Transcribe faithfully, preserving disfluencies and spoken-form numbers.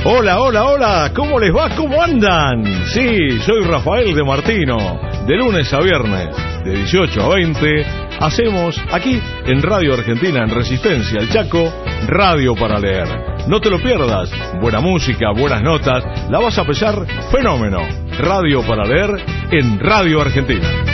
Hola, hola, hola, ¿cómo les va? ¿Cómo andan? Sí, soy Rafael de Martino. De lunes a viernes, de dieciocho a veinte, hacemos aquí en Radio Argentina, en Resistencia, el Chaco, Radio para Leer. No te lo pierdas, buena música, buenas notas, la vas a pasar fenómeno. Radio para Leer en Radio Argentina.